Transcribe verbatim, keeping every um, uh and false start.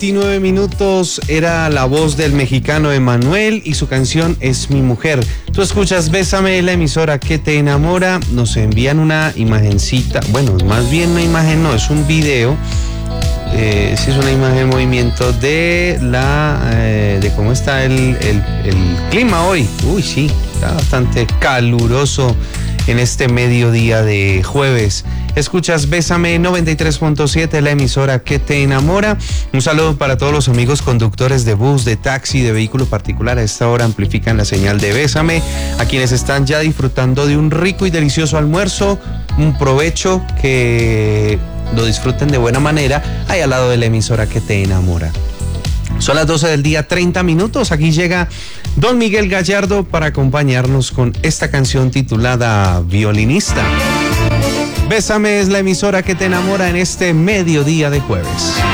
veintinueve minutos era la voz del mexicano Emmanuel y su canción Es mi mujer. Tú escuchas Bésame, la emisora que te enamora. Nos envían una imagencita, bueno, más bien una imagen, no, es un video. Eh, sí, es una imagen en movimiento de la eh, de cómo está el, el, el clima hoy. Uy, sí, está bastante caluroso en este mediodía de jueves. Escuchas Bésame noventa y tres punto siete, la emisora que te enamora. Un saludo para todos los amigos conductores de bus, de taxi, de vehículo particular. A esta hora amplifican la señal de Bésame. A quienes están ya disfrutando de un rico y delicioso almuerzo, un provecho, que lo disfruten de buena manera ahí al lado de la emisora que te enamora. Son las doce del día, treinta minutos. Aquí llega Don Miguel Gallardo para acompañarnos con esta canción titulada Violinista. Bésame es la emisora que te enamora en este mediodía de jueves.